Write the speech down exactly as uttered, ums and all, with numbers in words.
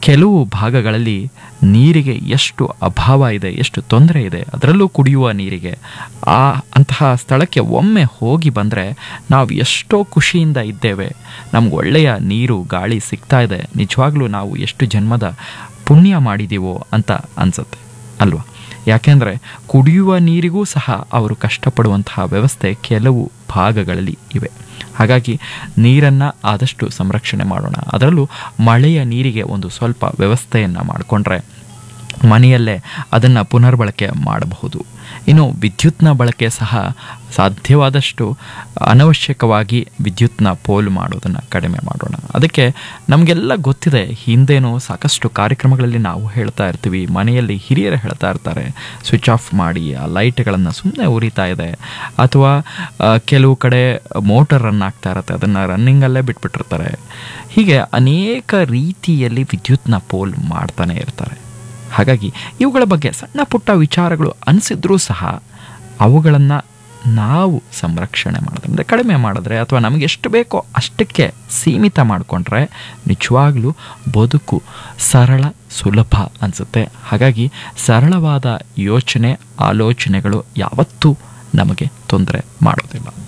ಕೆಲವು ಭಾಗಗಳಲ್ಲಿ ನೀರಿಗೆ ಎಷ್ಟು ಅಭಾವ ಇದೆ, ಎಷ್ಟು ತೊಂದರೆ ಇದೆ, ಅದರಲ್ಲೂ ಕುಡಿಯುವ ನೀರಿಗೆ. ಆ ಅಂತಹ ಸ್ಥಳಕ್ಕೆ ಒಮ್ಮೆ ಹೋಗಿ ಬಂದರೆ ನಾವು ಎಷ್ಟೋ ಖುಷಿಯಿಂದ ಇದ್ದೇವೆ, ನಮ್ಗೆ ಒಳ್ಳೆಯ ನೀರು ಗಾಳಿ ಸಿಗ್ತಾ ಇದೆ, ನಿಜವಾಗ್ಲೂ ನಾವು ಎಷ್ಟು ಜನ್ಮದ ಪುಣ್ಯ ಮಾಡಿದ್ದೀವೋ ಅಂತ ಅನಿಸುತ್ತೆ ಅಲ್ವಾ? ಯಾಕೆಂದರೆ ಕುಡಿಯುವ ನೀರಿಗೂ ಸಹ ಅವರು ಕಷ್ಟಪಡುವಂತಹ ವ್ಯವಸ್ಥೆ ಕೆಲವು ಭಾಗಗಳಲ್ಲಿ ಇವೆ. ಹಾಗಾಗಿ ನೀರನ್ನು ಆದಷ್ಟು ಸಂರಕ್ಷಣೆ ಮಾಡೋಣ. ಅದರಲ್ಲೂ ಮಳೆಯ ನೀರಿಗೆ ಒಂದು ಸ್ವಲ್ಪ ವ್ಯವಸ್ಥೆಯನ್ನು ಮಾಡಿಕೊಂಡ್ರೆ ಮನೆಯಲ್ಲೇ ಅದನ್ನು ಪುನರ್ಬಳಕೆ ಮಾಡಬಹುದು. ಇನ್ನು ವಿದ್ಯುತ್ನ ಬಳಕೆ ಸಹ ಸಾಧ್ಯವಾದಷ್ಟು ಅನವಶ್ಯಕವಾಗಿ ವಿದ್ಯುತ್ನ ಪೋಲು ಮಾಡೋದನ್ನು ಕಡಿಮೆ ಮಾಡೋಣ. ಅದಕ್ಕೆ ನಮಗೆಲ್ಲ ಗೊತ್ತಿದೆ, ಹಿಂದೇನೋ ಸಾಕಷ್ಟು ಕಾರ್ಯಕ್ರಮಗಳಲ್ಲಿ ನಾವು ಹೇಳ್ತಾ ಇರ್ತೀವಿ, ಮನೆಯಲ್ಲಿ ಹಿರಿಯರು ಹೇಳ್ತಾ ಇರ್ತಾರೆ, ಸ್ವಿಚ್ ಆಫ್ ಮಾಡಿ, ಆ ಲೈಟ್ಗಳನ್ನು ಸುಮ್ಮನೆ ಉರಿತಾ ಇದೆ, ಅಥವಾ ಕೆಲವು ಕಡೆ ಮೋಟರ್ ರನ್ ಆಗ್ತಾ ಇರುತ್ತೆ, ಅದನ್ನು ರನ್ನಿಂಗಲ್ಲೇ ಬಿಟ್ಬಿಟ್ಟಿರ್ತಾರೆ. ಹೀಗೆ ಅನೇಕ ರೀತಿಯಲ್ಲಿ ವಿದ್ಯುತ್ನ ಪೋಲ್ ಮಾಡ್ತಾನೆ ಇರ್ತಾರೆ. ಹಾಗಾಗಿ ಇವುಗಳ ಬಗ್ಗೆ ಸಣ್ಣ ಪುಟ್ಟ ವಿಚಾರಗಳು ಅನಿಸಿದ್ರೂ ಸಹ ಅವುಗಳನ್ನು ನಾವು ಸಂರಕ್ಷಣೆ ಮಾಡಿದ್ರೆ, ಅಂದರೆ ಕಡಿಮೆ ಮಾಡಿದ್ರೆ, ಅಥವಾ ನಮಗೆ ಎಷ್ಟು ಬೇಕೋ ಅಷ್ಟಕ್ಕೆ ಸೀಮಿತ ಮಾಡಿಕೊಂಡ್ರೆ ನಿಜವಾಗ್ಲೂ ಬದುಕು ಸರಳ ಸುಲಭ ಅನಿಸುತ್ತೆ. ಹಾಗಾಗಿ ಸರಳವಾದ ಯೋಚನೆ ಆಲೋಚನೆಗಳು ಯಾವತ್ತೂ ನಮಗೆ ತೊಂದರೆ ಮಾಡೋದಿಲ್ಲ.